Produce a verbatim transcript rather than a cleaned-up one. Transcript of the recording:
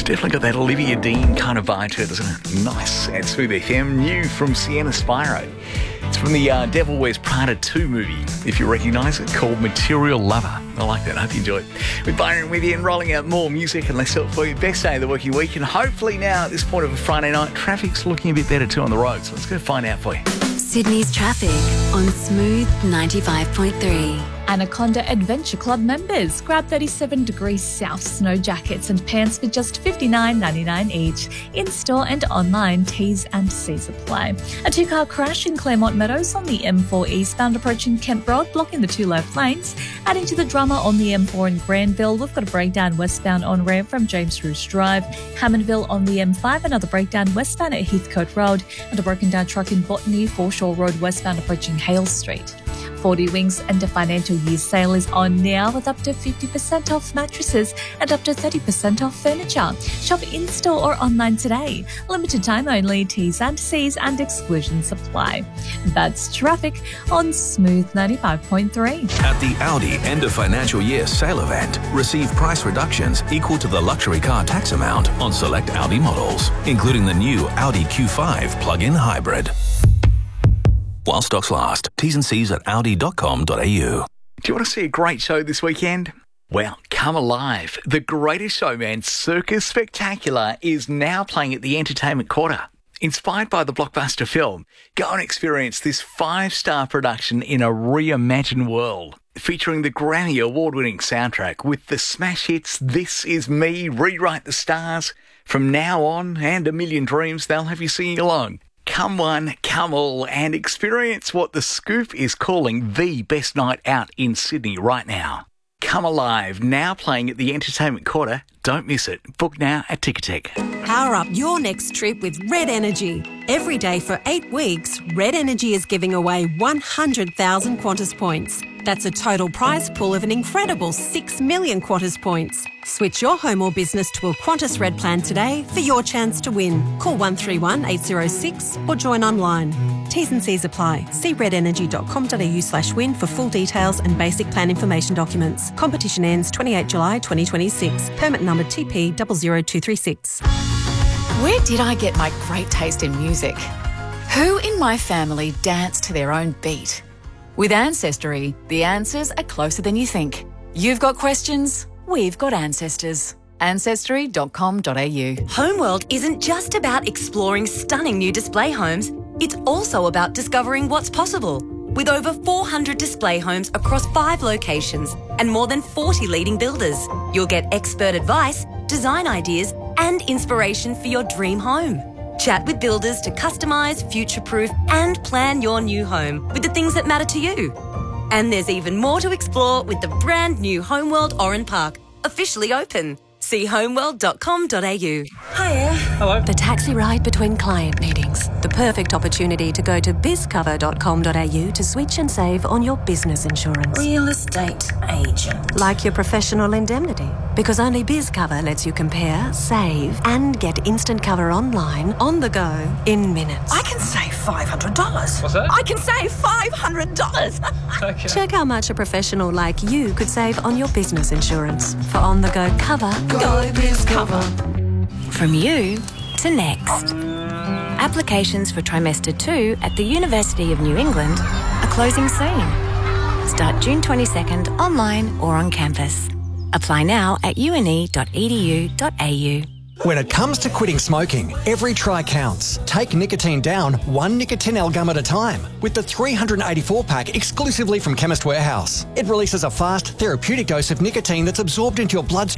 Definitely got that Olivia Dean kind of vibe to it, doesn't it? Nice. At Smooth F M, new from Sienna Spyro. It's from the uh, Devil Wears Prada two movie, if you recognise it, called Material Lover. I like that. I hope you enjoy it. With Byron with you and rolling out more music and let's help for you. Best day of the working week. And hopefully now at this point of a Friday night, traffic's looking a bit better too on the road. So let's go find out for you. Sydney's traffic on Smooth ninety-five point three. Anaconda Adventure Club members grab thirty-seven degrees south snow jackets and pants for just fifty-nine ninety-nine each. In-store and online, T's and C's apply. A two-car crash in Claremont Meadows on the M four eastbound approaching Kent Road, blocking the two left lanes. Adding to the drama on the M four in Granville, we've got a breakdown westbound on ramp from James Roos Drive. Hammondville on the M five, another breakdown westbound at Heathcote Road. And a broken down truck in Botany, Foreshore Road westbound approaching Hale Street. forty Winks and a financial year sale is on now with up to fifty percent off mattresses and up to thirty percent off furniture. Shop in-store or online today. Limited time only, T's and C's and exclusions apply. That's traffic on Smooth ninety-five point three. At the Audi end of financial year sale event, receive price reductions equal to the luxury car tax amount on select Audi models, including the new Audi Q five plug-in hybrid. While stocks last. T's and C's at audi dot com dot a u. Do you want to see a great show this weekend? Well, come alive. The Greatest Showman Circus Spectacular is now playing at the Entertainment Quarter. Inspired by the blockbuster film, go and experience this five-star production in a reimagined world, featuring the Grammy Award-winning soundtrack with the smash hits This Is Me, Rewrite the Stars, From Now On, and A Million Dreams. They'll have you singing along. Come one, come all, and experience what The Scoop is calling the best night out in Sydney right now. Come Alive, now playing at the Entertainment Quarter. Don't miss it. Book now at Ticketek. Power up your next trip with Red Energy. Every day for eight weeks, Red Energy is giving away one hundred thousand Qantas points. That's a total prize pool of an incredible six million Qantas points. Switch your home or business to a Qantas Red plan today for your chance to win. Call one three one eight zero six or join online. T's and C's apply. See red energy dot com dot a u slash win for full details and basic plan information documents. Competition ends twenty-eighth of July twenty twenty-six. Permit number T P zero zero two three six. Where did I get my great taste in music? Who in my family danced to their own beat? With Ancestry, the answers are closer than you think. You've got questions, we've got ancestors. ancestry dot com dot a u. Homeworld isn't just about exploring stunning new display homes, it's also about discovering what's possible. With over four hundred display homes across five locations and more than forty leading builders, you'll get expert advice, design ideas, and inspiration for your dream home. Chat with builders to customise, future-proof and plan your new home with the things that matter to you. And there's even more to explore with the brand new Homeworld Oran Park, officially open. See homeworld dot com dot a u. Hiya. Hello. The taxi ride between client meetings. The perfect opportunity to go to biz cover dot com dot a u to switch and save on your business insurance. Real estate agent. Like your professional indemnity. Because only BizCover lets you compare, save, and get instant cover online, on the go, in minutes. I can save five hundred dollars. What's that? I can save five hundred dollars. Okay. Check how much a professional like you could save on your business insurance. For on-the-go cover, Go BizCover. From you to next. Applications for trimester two at the University of New England are closing soon. Start June twenty-second online or on campus. Apply now at u n e dot e d u dot a u. When it comes to quitting smoking, every try counts. Take nicotine down one Nicotinell gum at a time with the three hundred eighty-four pack exclusively from Chemist Warehouse. It releases a fast, therapeutic dose of nicotine that's absorbed into your bloodstream